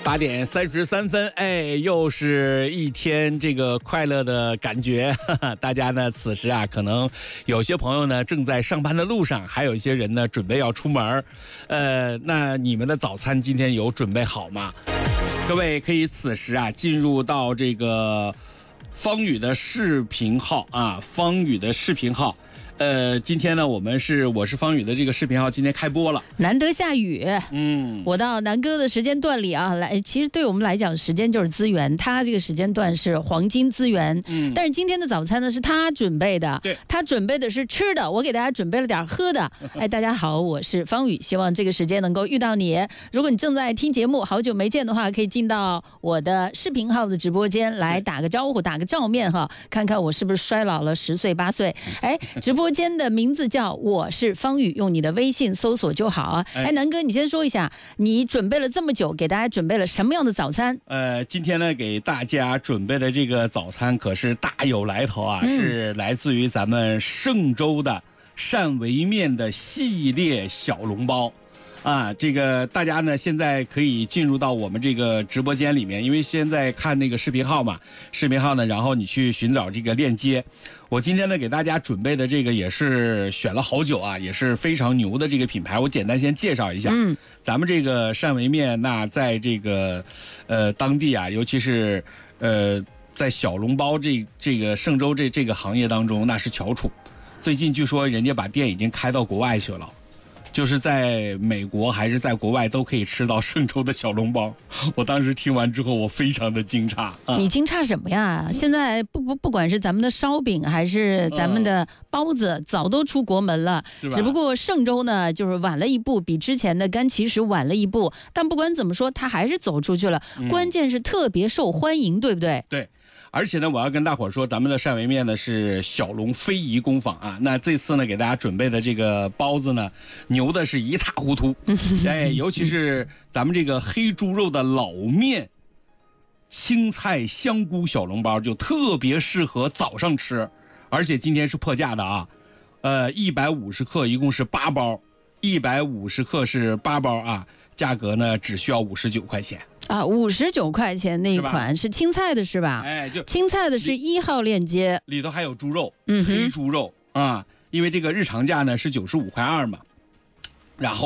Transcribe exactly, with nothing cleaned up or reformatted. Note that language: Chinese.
八点三十三分，哎，又是一天这个快乐的感觉。哈哈，大家呢，此时啊，可能有些朋友呢正在上班的路上，还有一些人呢准备要出门。呃，那你们的早餐今天有准备好吗？各位可以此时啊进入到这个方宇的视频号啊，方宇的视频号。呃，今天呢，我们是我是方宇的这个视频号今天开播了， 难得下雨， 嗯， 我到南哥的时间段里啊来，其实对我们来讲，时间就是资源，他这个时间段是黄金资源，嗯，但是今天的早餐呢是他准备的， 对， 他准备的是吃的，我给大家准备了点喝的。哎，大家好，我是方宇，希望这个时间能够遇到你。如果你正在听节目，好久没见的话，可以进到我的视频号的直播间来打个招呼，打个照面哈，看看我是不是衰老了十岁八岁。哎，直播间的名字叫我是方宇，用你的微信搜索就好啊。哎，南哥，你先说一下，你准备了这么久，给大家准备了什么样的早餐？ 呃，今天呢，给大家准备的这个早餐可是大有来头啊，嗯、是来自于咱们嵊州的汕尾面的系列小笼包。啊，这个大家呢现在可以进入到我们这个直播间里面，因为现在看那个视频号嘛，视频号呢，然后你去寻找这个链接。我今天呢给大家准备的这个也是选了好久啊，也是非常牛的这个品牌，我简单先介绍一下。嗯，咱们这个汕尾面，那在这个呃当地啊，尤其是呃在小笼包这这个嵊州这这个行业当中，那是翘楚。最近据说人家把店已经开到国外去了。就是在美国还是在国外都可以吃到嵊州的小笼包，我当时听完之后我非常的惊诧。啊、 你惊诧什么呀？现在不不不管是咱们的烧饼还是咱们的包子，嗯、早都出国门了。只不过嵊州呢，就是晚了一步，比之前的甘其食晚了一步。但不管怎么说，它还是走出去了。嗯、关键是特别受欢迎，对不对？ 对。而且呢，我要跟大伙儿说，咱们的汕尾面呢是小笼非遗工坊啊。那这次呢，给大家准备的这个包子呢，牛的是一塌糊涂。哎，尤其是咱们这个黑猪肉的老面青菜香菇小笼包，就特别适合早上吃。而且今天是破价的啊，呃，一百五十克一共是八包，一百五十克是八包啊。价格呢只需要五十九块钱啊，五十九块钱那一款 是, 是青菜的是吧？ 哎，就青菜的是一号链接， 里头还有猪肉，嗯，黑猪肉啊，因为这个日常价呢是九十五块二嘛，然后。